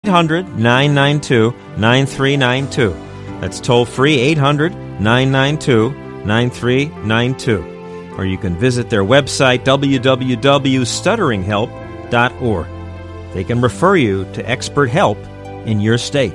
800-992-9392. That's toll-free 800-992-9392. Or you can visit their website, www.stutteringhelp.org. They can refer you to expert help in your state.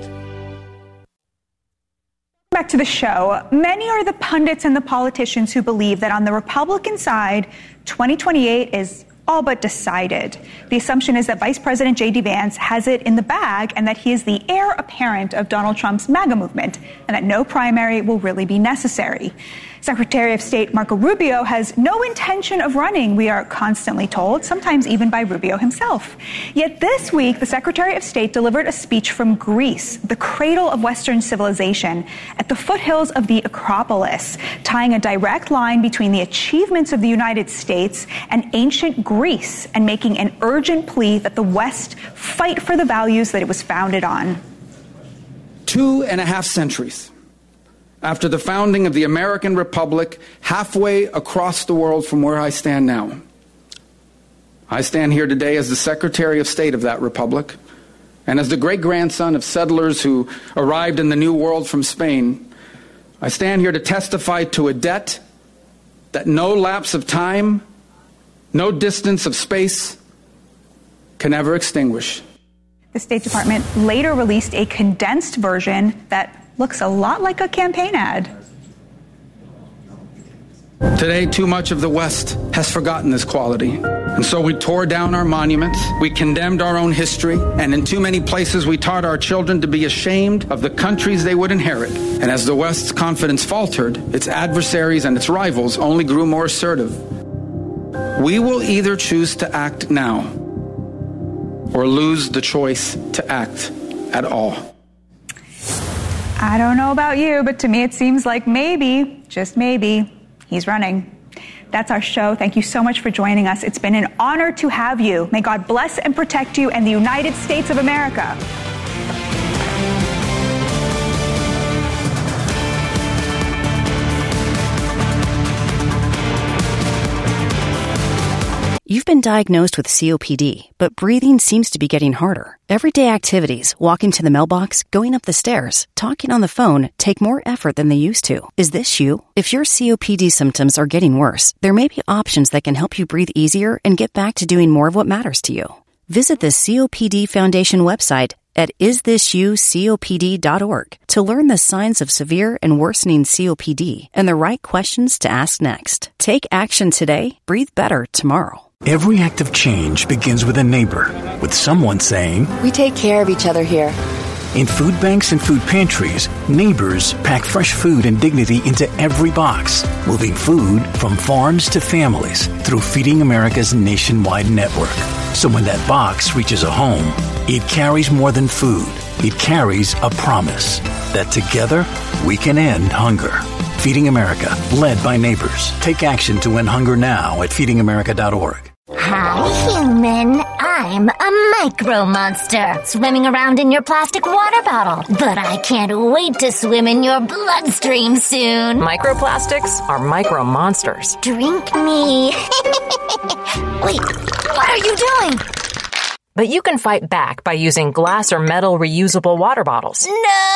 Back to the show. Many are the pundits and the politicians who believe that on the Republican side, 2028 is all but decided. The assumption is that Vice President J.D. Vance has it in the bag and that he is the heir apparent of Donald Trump's MAGA movement and that no primary will really be necessary. Secretary of State Marco Rubio has no intention of running, we are constantly told, sometimes even by Rubio himself. Yet this week, the Secretary of State delivered a speech from Greece, the cradle of Western civilization, at the foothills of the Acropolis, tying a direct line between the achievements of the United States and ancient Greece and making an urgent plea that the West fight for the values that it was founded on. 2.5 centuries after the founding of the American Republic, halfway across the world from where I stand now, I stand here today as the Secretary of State of that republic and as the great-grandson of settlers who arrived in the New World from Spain. I stand here to testify to a debt that no lapse of time, no distance of space can ever extinguish. The State Department later released a condensed version that looks a lot like a campaign ad. Today, too much of the West has forgotten this quality. And so we tore down our monuments, we condemned our own history, and in too many places we taught our children to be ashamed of the countries they would inherit. And as the West's confidence faltered, its adversaries and its rivals only grew more assertive. We will either choose to act now or lose the choice to act at all. I don't know about you, but to me it seems like maybe, just maybe, he's running. That's our show. Thank you so much for joining us. It's been an honor to have you. May God bless and protect you and the United States of America. You've been diagnosed with COPD, but breathing seems to be getting harder. Everyday activities, walking to the mailbox, going up the stairs, talking on the phone, take more effort than they used to. Is this you? If your COPD symptoms are getting worse, there may be options that can help you breathe easier and get back to doing more of what matters to you. Visit the COPD Foundation website at isthisyoucopd.org to learn the signs of severe and worsening COPD and the right questions to ask next. Take action today. Breathe better tomorrow. Every act of change begins with a neighbor, with someone saying, "We take care of each other here." In food banks and food pantries, neighbors pack fresh food and dignity into every box, moving food from farms to families through Feeding America's nationwide network. So when that box reaches a home, it carries more than food. It carries a promise that together we can end hunger. Feeding America, led by neighbors. Take action to end hunger now at feedingamerica.org. Hi, human. I'm a micro monster swimming around in your plastic water bottle. But I can't wait to swim in your bloodstream soon. Microplastics are micro monsters. Drink me. Wait, what are you doing? But you can fight back by using glass or metal reusable water bottles.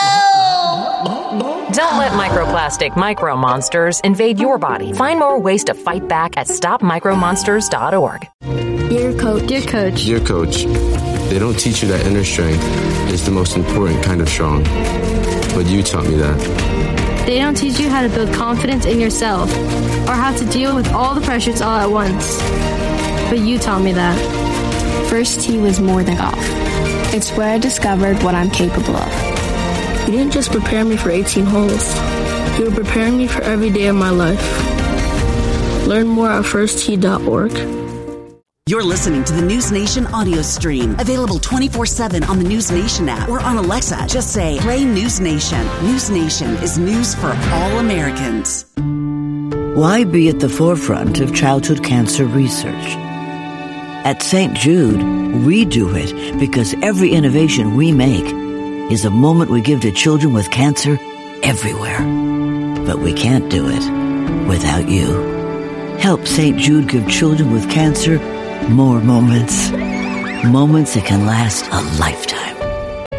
No! Don't let microplastic micro monsters invade your body. Find more ways to fight back at stopmicromonsters.org. Dear Coach. Dear Coach. Dear Coach, they don't teach you that inner strength is the most important kind of strong. But you taught me that. They don't teach you how to build confidence in yourself or how to deal with all the pressures all at once. But you taught me that. First tee was more than golf. It's where I discovered what I'm capable of. You didn't just prepare me for 18 holes. You were preparing me for every day of my life. Learn more at firsttee.org. You're listening to the News Nation audio stream. Available 24/7 on the News Nation app or on Alexa. Just say, play News Nation. News Nation is news for all Americans. Why be at the forefront of childhood cancer research? At St. Jude, we do it because every innovation we make is a moment we give to children with cancer everywhere. But we can't do it without you. Help St. Jude give children with cancer more moments. Moments that can last a lifetime.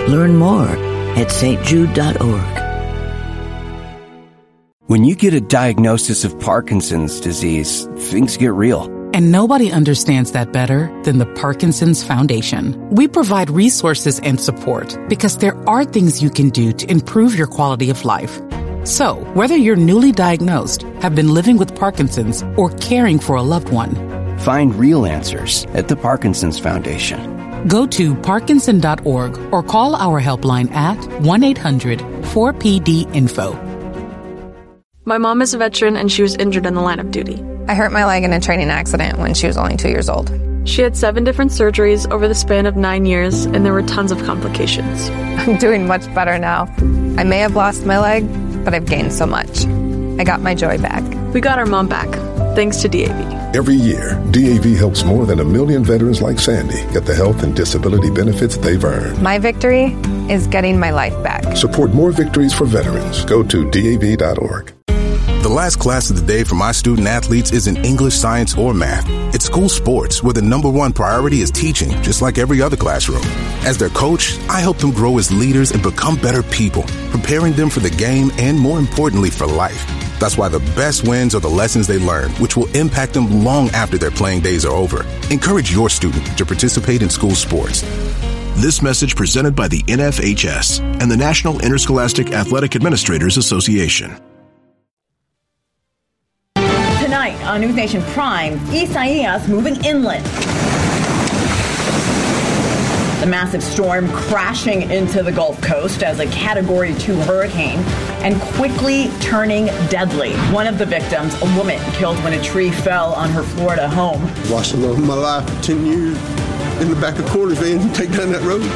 Learn more at stjude.org. When you get a diagnosis of Parkinson's disease, things get real. And nobody understands that better than the Parkinson's Foundation. We provide resources and support because there are things you can do to improve your quality of life. So, whether you're newly diagnosed, have been living with Parkinson's, or caring for a loved one, find real answers at the Parkinson's Foundation. Go to parkinson.org or call our helpline at 1-800-4PD-INFO. My mom is a veteran and she was injured in the line of duty. I hurt my leg in a training accident when she was only 2 years old. She had 7 different surgeries over the span of 9 years, and there were tons of complications. I'm doing much better now. I may have lost my leg, but I've gained so much. I got my joy back. We got our mom back, thanks to DAV. Every year, DAV helps more than 1 million veterans like Sandy get the health and disability benefits they've earned. My victory is getting my life back. Support more victories for veterans. Go to DAV.org. The last class of the day for my student athletes isn't English, science, or math. It's school sports, where the number one priority is teaching, just like every other classroom. As their coach, I help them grow as leaders and become better people, preparing them for the game and, more importantly, for life. That's why the best wins are the lessons they learn, which will impact them long after their playing days are over. Encourage your student to participate in school sports. This message presented by the NFHS and the National Interscholastic Athletic Administrators Association. Tonight on News Nation Prime, Isaias moving inland. The massive storm crashing into the Gulf Coast as a Category 2 hurricane and quickly turning deadly. One of the victims, a woman, killed when a tree fell on her Florida home. Watched the love of my life for 10 years in the back of Corners van take down that road.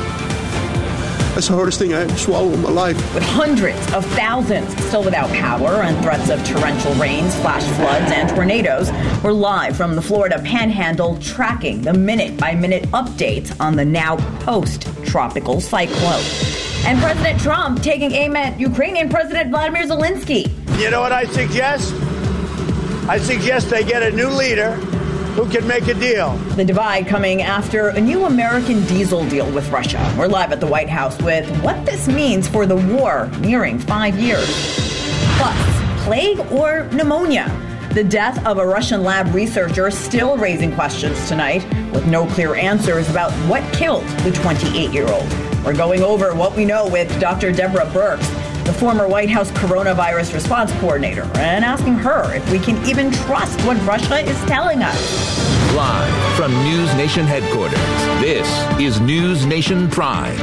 That's the hardest thing I ever swallowed in my life. With hundreds of thousands still without power and threats of torrential rains, flash floods, and tornadoes, we're live from the Florida Panhandle tracking the minute-by-minute updates on the now post-tropical cyclone. And President Trump taking aim at Ukrainian President Vladimir Zelensky. You know what I suggest? I suggest they get a new leader who can make a deal. The divide coming after a new American diesel deal with Russia. We're live at the White House with what this means for the war nearing 5 years. Plus, plague or pneumonia? The death of a Russian lab researcher still raising questions tonight, with no clear answers about what killed the 28-year-old. We're going over what we know with Dr. Deborah Birx, the former White House coronavirus response coordinator, and asking her if we can even trust what Russia is telling us. Live from News Nation headquarters, this is News Nation Prime.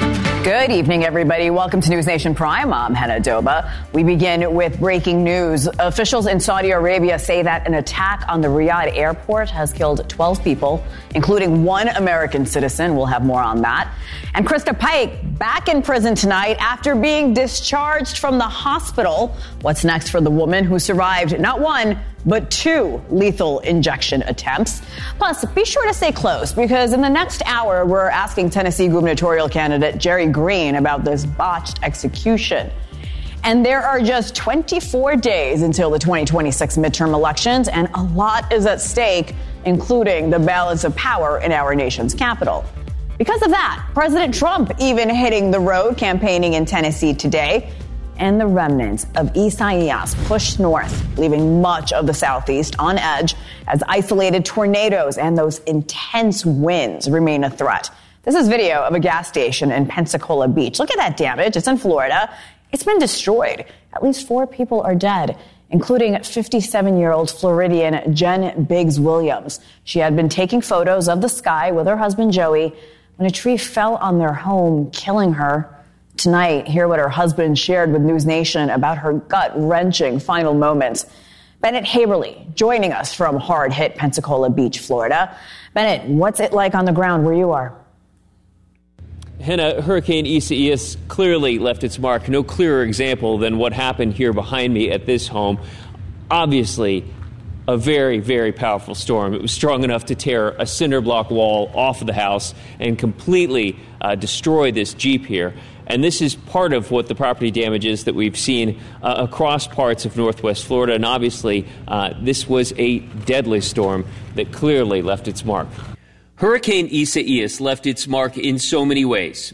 Good evening, everybody. Welcome to News Nation Prime. I'm Hannah Doba. We begin with breaking news. Officials in Saudi Arabia say that an attack on the Riyadh airport has killed 12 people, including one American citizen. We'll have more on that. And Krista Pike back in prison tonight after being discharged from the hospital. What's next for the woman who survived not one, but 2 lethal injection attempts? Plus, be sure to stay close, because in the next hour, we're asking Tennessee gubernatorial candidate Jerry Green about this botched execution. And there are just 24 days until the 2026 midterm elections, and a lot is at stake, including the balance of power in our nation's capital. Because of that, President Trump even hitting the road campaigning in Tennessee today. And the remnants of Isaias pushed north, leaving much of the southeast on edge as isolated tornadoes and those intense winds remain a threat. This is video of a gas station in Pensacola Beach. Look at that damage. It's in Florida. It's been destroyed. At least 4 people are dead, including 57-year-old Floridian Jen Biggs Williams. She had been taking photos of the sky with her husband Joey when a tree fell on their home, killing her. Tonight, hear what her husband shared with News Nation about her gut-wrenching final moments. Bennett Haverly joining us from hard-hit Pensacola Beach, Florida. Bennett, what's it like on the ground where you are? Hannah, Hurricane Isaias clearly left its mark. No clearer example than what happened here behind me at this home. Obviously, a very, very powerful storm. It was strong enough to tear a cinder block wall off of the house and completely destroy this Jeep here. And this is part of what the property damage is that we've seen across parts of Northwest Florida. And obviously, this was a deadly storm that clearly left its mark. Hurricane Isaias left its mark in so many ways.